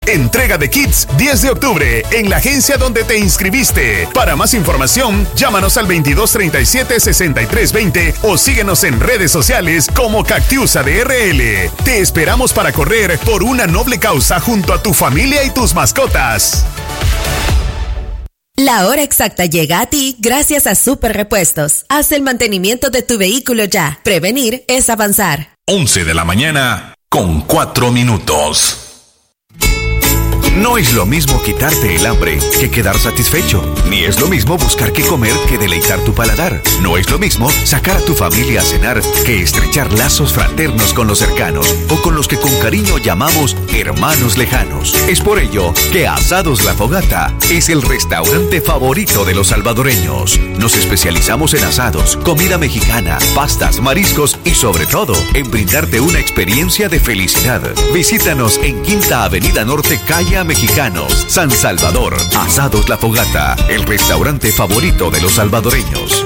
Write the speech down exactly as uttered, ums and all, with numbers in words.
Entrega de kits diez de octubre en la agencia donde te inscribiste. Para más información, llámanos al veintidós treinta y siete sesenta y tres veinte o síguenos en redes sociales como Cactiusa D R L. Te esperamos para correr por una noble causa junto a tu familia y tus mascotas. La hora exacta llega a ti gracias a Super Repuestos. Haz el mantenimiento de tu vehículo ya. Prevenir es avanzar. once de la mañana con cuatro minutos. No es lo mismo quitarte el hambre que quedar satisfecho. Ni es lo mismo buscar qué comer que deleitar tu paladar. No es lo mismo sacar a tu familia a cenar que estrechar lazos fraternos con los cercanos o con los que con cariño llamamos hermanos lejanos. Es por ello que Asados La Fogata es el restaurante favorito de los salvadoreños. Nos especializamos en asados, comida mexicana, pastas, mariscos y sobre todo en brindarte una experiencia de felicidad. Visítanos en Quinta Avenida Norte, calle Mexicanos, San Salvador. Asados La Fogata, el restaurante favorito de los salvadoreños.